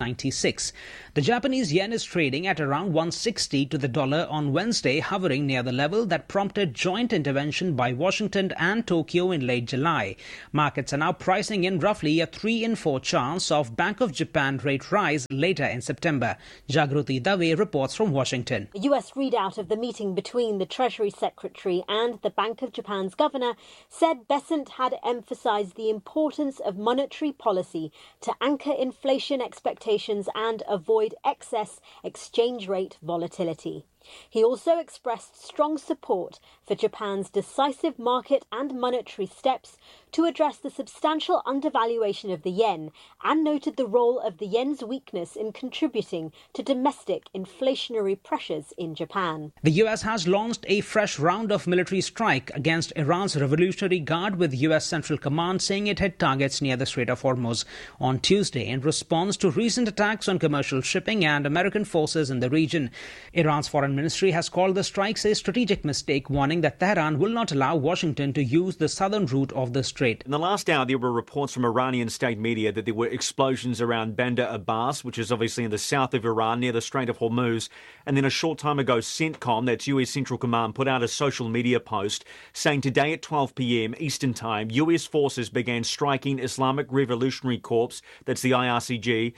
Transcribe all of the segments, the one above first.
196. The Japanese yen is trading at around 160 to the dollar on Wednesday, hovering near the level that prompted joint intervention by Washington and Tokyo in late July. Markets are now pricing in roughly a 3 in 4 chance of Bank of Japan rate rise later in September. Jagruti Dave reports from Washington. A US readout of the meeting between the Treasury Secretary and the Bank of Japan's governor said Bessent had emphasized the importance of monetary policy to anchor inflation expectations and avoid excess exchange rate volatility. He also expressed strong support for Japan's decisive market and monetary steps to address the substantial undervaluation of the yen and noted the role of the yen's weakness in contributing to domestic inflationary pressures in Japan. The US has launched a fresh round of military strike against Iran's Revolutionary Guard, with US Central Command saying it hit targets near the Strait of Hormuz on Tuesday in response to recent attacks on commercial shipping and American forces in the region. Iran's foreign ministry has called the strikes a strategic mistake, warning that Tehran will not allow Washington to use the southern route of the strait. In the last hour, there were reports from Iranian state media that there were explosions around Bandar Abbas, which is obviously in the south of Iran near the Strait of Hormuz. And then a short time ago, CENTCOM, that's US Central Command, put out a social media post saying today at 12 p.m. Eastern Time, US forces began striking Islamic Revolutionary Corps, that's the IRCG,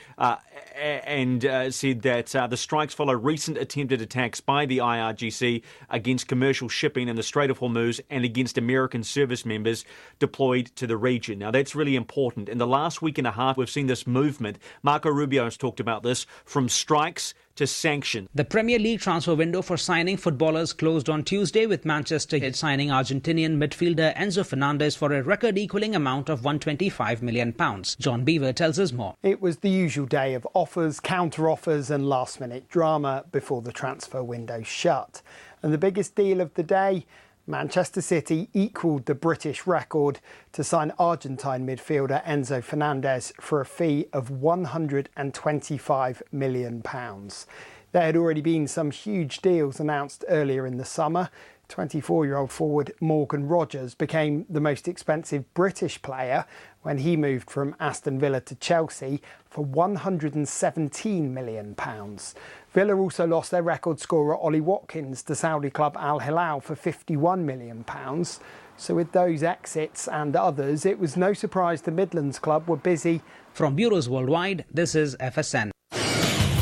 and said that the strikes follow recent attempted attacks by the IRGC against commercial shipping in the Strait of Hormuz and against American service members deployed to the region. Now, that's really important. In the last week and a half, we've seen this movement. Marco Rubio has talked about this, from strikes to sanction. The Premier League transfer window for signing footballers closed on Tuesday, with Manchester signing Argentinian midfielder Enzo Fernandez for a record-equalling amount of £125 million. John Beaver tells us more. It was the usual day of offers, counter-offers and last-minute drama before the transfer window shut. And the biggest deal of the day, Manchester City equalled the British record to sign Argentine midfielder Enzo Fernandez for a fee of £125 million. There had already been some huge deals announced earlier in the summer. 24-year-old forward Morgan Rogers became the most expensive British player when he moved from Aston Villa to Chelsea for £117 million. Villa also lost their record scorer Ollie Watkins to Saudi club Al Hilal for £51 million. So with those exits and others, it was no surprise the Midlands club were busy. From bureaus worldwide, this is FSN.